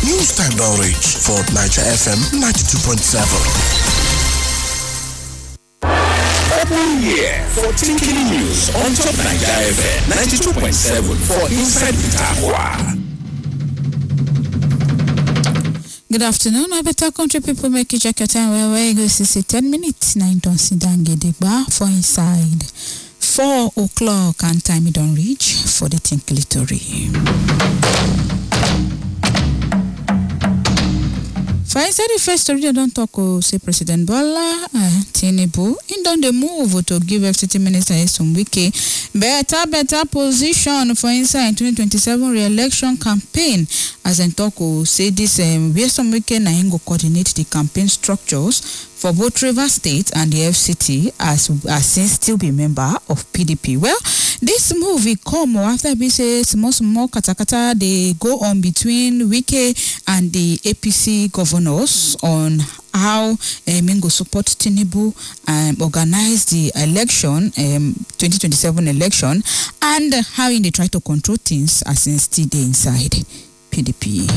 News time don reach for Niger FM 92.7. Open here for Tinkini News on top Niger FM 92.7 for Inside Itakwa. Good afternoon, I better country people make you check your time where you go see 10 minutes. 9 don't sit down get the bar for inside 4 o'clock and time it don't reach for the Tinkili Tori. For inside the first story, they don't talk say President Bola Tinubu in don the move to give FCT Minister Nyesom Wike better position for inside 2027 re-election campaign. As in talk say this Nyesom Wike na him go coordinate the campaign structures for both Rivers State and the FCT as since still be member of PDP. Well, this move will come after we say small katakata they go on between Wike and the APC governors on how Mingo support Tinubu organize the election, 2027 election, and how they try to control things as in still they inside PDP.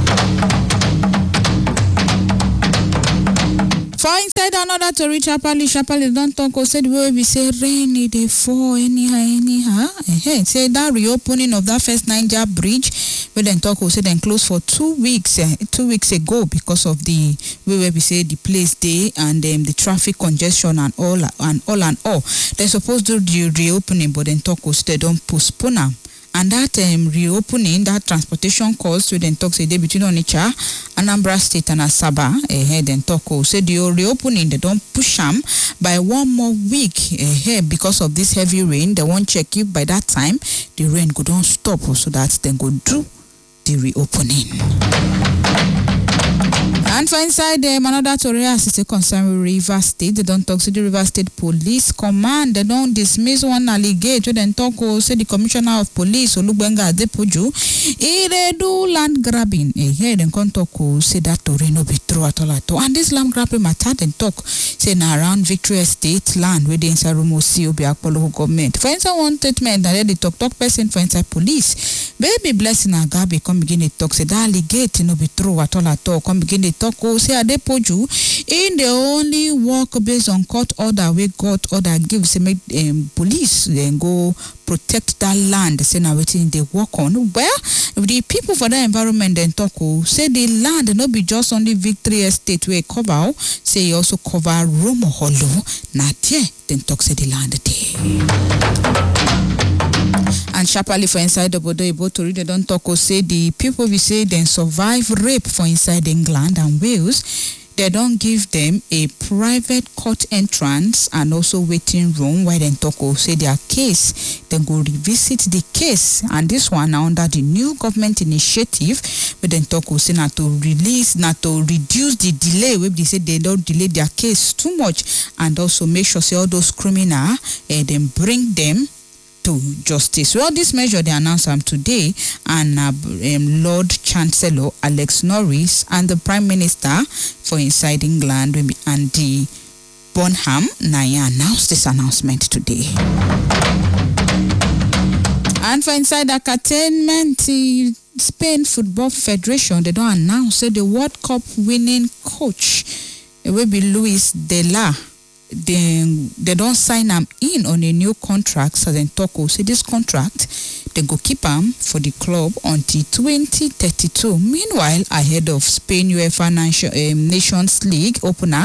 For inside another to reach Shapali don't talk or said we say rainy day fall anyhow. Say that reopening of that first Niger bridge we then talk or said then closed for 2 weeks 2 weeks ago because of the where we say the place day and the traffic congestion and all. They're supposed to do the reopening but then talk or they don't postpone them. And that reopening, that transportation cost, we then talk say between Onitsha, Anambra State and Asaba, then talk say the reopening, they don't push them by 1 more week because of this heavy rain. They won't check if by that time the rain go don't stop so that they go do the reopening. And for inside another story as it's a concern with Rivers State, they don't talk to the Rivers State Police Command. They don't dismiss one allegate. They then talk say the Commissioner of Police Olubenga Adepoju. They do land grabbing. Here then come talk say that story no be true at all. And this land grabbing matter then talk say na around Victory Estate land where the inside Rumosi Obiakpolo local government. For inside one statement that the talk person for inside police. Baby Blessing Agabi come begin to talk say that allegate no be true at all. Come begin to talk say Adepoju in the only work based on court order we court order gives say make police then go protect that land say now waiting they work on. Well, the people for that environment then talk say the land no be just only Victory Estate where cover say he also cover Romo Hollow not there then talk say the land there. And sharply for inside the Bodo Ibo Tori, they don't talk or say the people we say then survive rape for inside England and Wales. They don't give them a private court entrance and also waiting room where they talk or say their case. Then go revisit the case. And this one now under the new government initiative, where they talk or say not to reduce the delay. Where they say they don't delay their case too much and also make sure say all those criminal then bring them to justice. Well, this measure they announced today, and Lord Chancellor Alex Norris and the Prime Minister for inside England and the Bonham Naya announced this announcement today. And for inside entertainment, the Spain Football Federation they don't announce the World Cup winning coach. It will be Luis de la. They don't sign them in on a new contract, so then Toko say this contract they go keep them for the club until 2032. Meanwhile, ahead of Spain UEFA Nations League opener